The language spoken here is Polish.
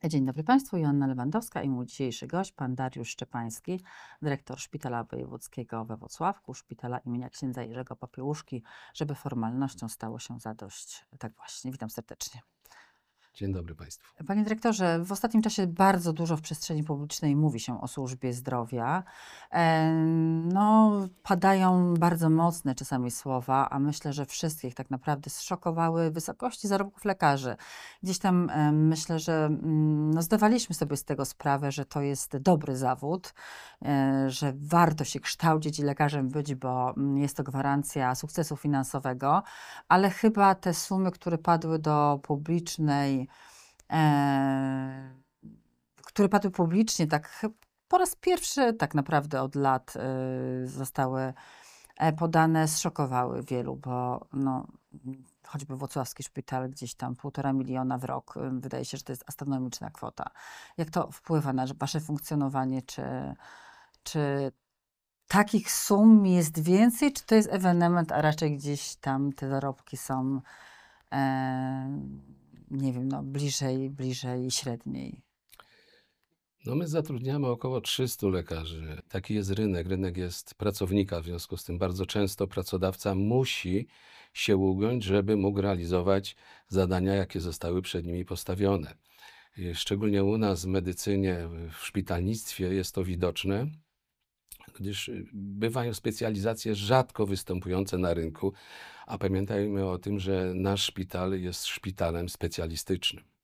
Dzień dobry Państwu, Joanna Lewandowska i mój dzisiejszy gość, pan Dariusz Szczepański, dyrektor Szpitala Wojewódzkiego we Włocławku, Szpitala imienia księdza Jerzego Popiełuszki, żeby formalnością stało się zadość. Tak właśnie, witam serdecznie. Dzień dobry Państwu. Panie dyrektorze, w ostatnim czasie bardzo dużo w przestrzeni publicznej mówi się o służbie zdrowia. No, padają bardzo mocne czasami słowa, a myślę, że wszystkich tak naprawdę zszokowały wysokości zarobków lekarzy. Gdzieś tam myślę, że no, zdawaliśmy sobie z tego sprawę, że to jest dobry zawód, że warto się kształcić i lekarzem być, bo jest to gwarancja sukcesu finansowego, ale chyba te sumy, które padły do publicznej, które padły publicznie, tak po raz pierwszy tak naprawdę od lat zostały podane, zszokowały wielu, bo no, choćby włocławski szpital gdzieś tam 1,5 miliona w rok, wydaje się, że to jest astronomiczna kwota. Jak to wpływa na wasze funkcjonowanie? Czy takich sum jest więcej, czy to jest ewenement, a raczej gdzieś tam te zarobki są nie wiem, no bliżej średniej? No my zatrudniamy około 300 lekarzy. Taki jest rynek. Rynek jest pracownika, w związku z tym bardzo często pracodawca musi się ugiąć, żeby mógł realizować zadania, jakie zostały przed nimi postawione. Szczególnie u nas w medycynie, w szpitalnictwie jest to widoczne, gdyż bywają specjalizacje rzadko występujące na rynku, a pamiętajmy o tym, że nasz szpital jest szpitalem specjalistycznym.